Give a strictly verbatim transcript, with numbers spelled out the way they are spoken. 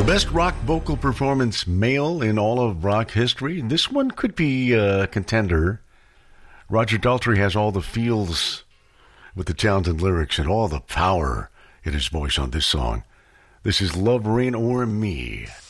Best rock vocal performance male in all of rock history. This one could be a contender. Roger Daltrey has all the feels with the talented lyrics and all the power in his voice on this song. This is Love, Rain, or Me.